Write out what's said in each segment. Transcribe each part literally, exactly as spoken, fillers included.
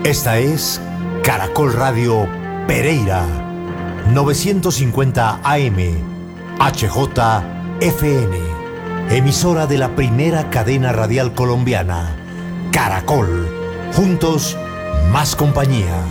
Esta es Caracol Radio Pereira, novecientos cincuenta A M, H J F N, emisora de la primera cadena radial colombiana, Caracol, juntos, más compañía.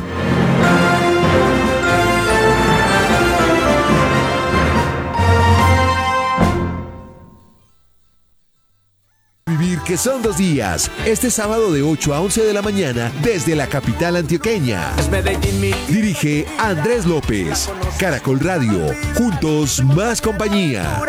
Vivir que son dos días, este sábado de ocho a once de la mañana desde la capital antioqueña. Dirige Andrés López. Caracol Radio, juntos más compañía.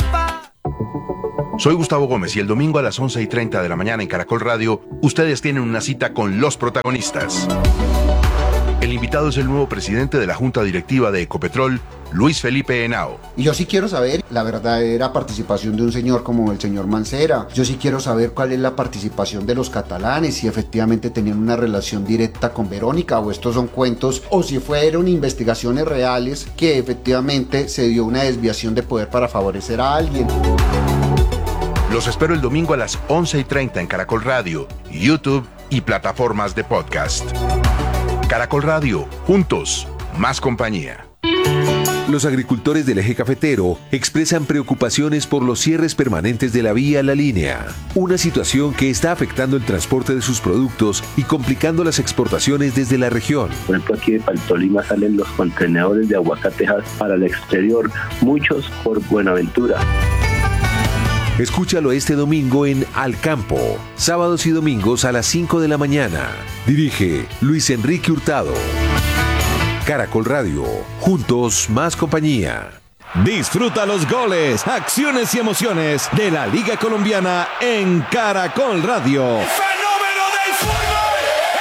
Soy Gustavo Gómez y el domingo a las once y treinta de la mañana en Caracol Radio, ustedes tienen una cita con los protagonistas. El invitado es el nuevo presidente de la Junta Directiva de Ecopetrol, Luis Felipe Henao. Y yo sí quiero saber la verdadera participación de un señor como el señor Mancera. Yo sí quiero saber cuál es la participación de los catalanes, si efectivamente tenían una relación directa con Verónica o estos son cuentos, o si fueron investigaciones reales que efectivamente se dio una desviación de poder para favorecer a alguien. Los espero el domingo a las once y treinta en Caracol Radio, YouTube y plataformas de podcast. Caracol Radio, juntos, más compañía. Los agricultores del eje cafetero expresan preocupaciones por los cierres permanentes de la vía La Línea, una situación que está afectando el transporte de sus productos y complicando las exportaciones desde la región. Por ejemplo, aquí de Tolima salen los contenedores de aguacatejas para el exterior, muchos por Buenaventura. Escúchalo este domingo en Al Campo, sábados y domingos a las cinco de la mañana. Dirige Luis Enrique Hurtado. Caracol Radio, juntos más compañía. Disfruta los goles, acciones y emociones de la Liga Colombiana en Caracol Radio. ¡El fenómeno del fútbol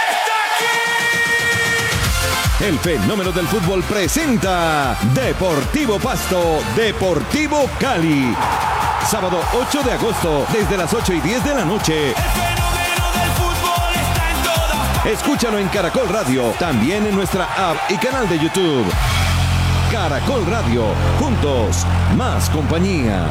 está aquí! El fenómeno del fútbol presenta Deportivo Pasto, Deportivo Cali. Sábado ocho de agosto, desde las ocho y diez de la noche. El fenómeno del fútbol está en todas partes. Escúchalo en Caracol Radio, también en nuestra app y canal de YouTube. Caracol Radio, juntos, más compañía.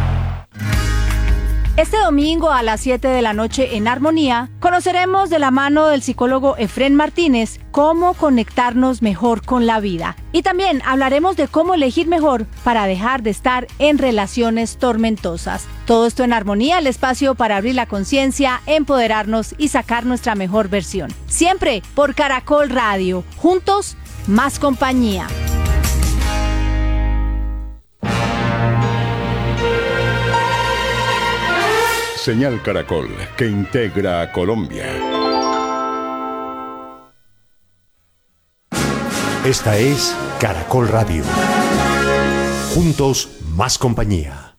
Este domingo a las siete de la noche en Armonía, conoceremos de la mano del psicólogo Efrén Martínez cómo conectarnos mejor con la vida. Y también hablaremos de cómo elegir mejor para dejar de estar en relaciones tormentosas. Todo esto en Armonía, el espacio para abrir la conciencia, empoderarnos y sacar nuestra mejor versión. Siempre por Caracol Radio. Juntos, más compañía. Señal Caracol, que integra a Colombia. Esta es Caracol Radio. Juntos, más compañía.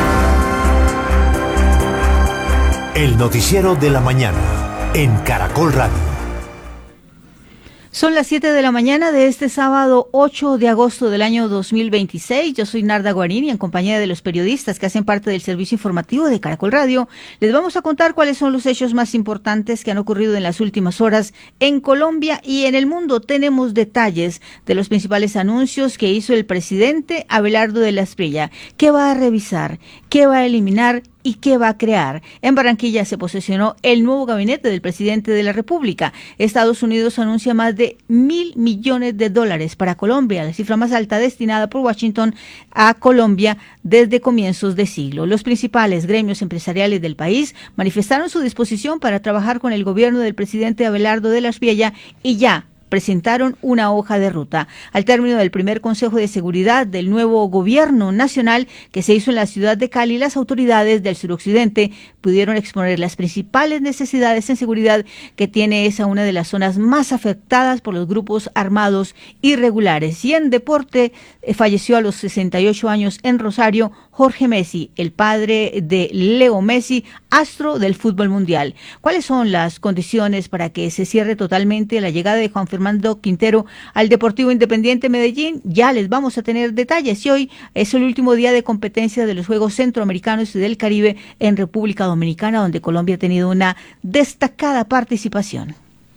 El noticiero de la mañana en Caracol Radio. Son las siete de la mañana de este sábado ocho de agosto del año dos mil veintiséis. Yo soy Narda Guarini, en compañía de los periodistas que hacen parte del servicio informativo de Caracol Radio. Les vamos a contar cuáles son los hechos más importantes que han ocurrido en las últimas horas en Colombia y en el mundo. Tenemos detalles de los principales anuncios que hizo el presidente Abelardo de la Espriella. ¿Qué va a revisar? ¿Qué va a eliminar? ¿Y qué va a crear? En Barranquilla se posesionó el nuevo gabinete del presidente de la República. Estados Unidos anuncia más de mil millones de dólares para Colombia, la cifra más alta destinada por Washington a Colombia desde comienzos de siglo. Los principales gremios empresariales del país manifestaron su disposición para trabajar con el gobierno del presidente Abelardo de la Espriella y ya presentaron una hoja de ruta. Al término del primer Consejo de Seguridad del nuevo Gobierno Nacional que se hizo en la ciudad de Cali, las autoridades del suroccidente pudieron exponer las principales necesidades en seguridad que tiene esa una de las zonas más afectadas por los grupos armados irregulares. Y en deporte, eh, falleció a los sesenta y ocho años en Rosario Jorge Messi, el padre de Leo Messi, astro del fútbol mundial. ¿Cuáles son las condiciones para que se cierre totalmente la llegada de Juan Fernando Quintero al Deportivo Independiente Medellín? Ya les vamos a tener detalles. Y hoy es el último día de competencia de los Juegos Centroamericanos y del Caribe en República Dominicana, donde Colombia ha tenido una destacada participación.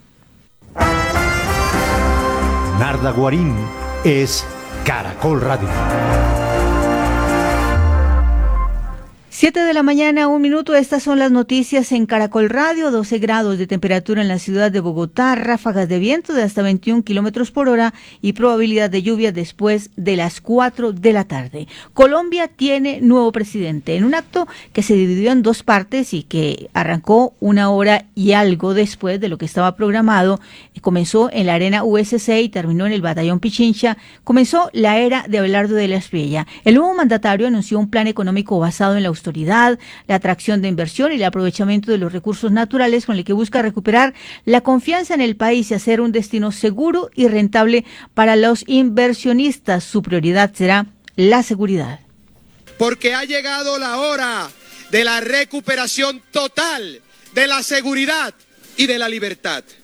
Narda Guarín es Caracol Radio. Siete de la mañana, un minuto. Estas son las noticias en Caracol Radio. doce grados de temperatura en la ciudad de Bogotá, ráfagas de viento de hasta veintiún kilómetros por hora y probabilidad de lluvia después de las cuatro de la tarde. Colombia tiene nuevo presidente. En un acto que se dividió en dos partes y que arrancó una hora y algo después de lo que estaba programado, comenzó en la Arena U S C y terminó en el Batallón Pichincha, comenzó la era de Abelardo de la Espriella. El nuevo mandatario anunció un plan económico basado en la autoridad, la atracción de inversión y el aprovechamiento de los recursos naturales con el que busca recuperar la confianza en el país y hacer un destino seguro y rentable para los inversionistas. Su prioridad será la seguridad. Porque ha llegado la hora de la recuperación total de la seguridad y de la libertad.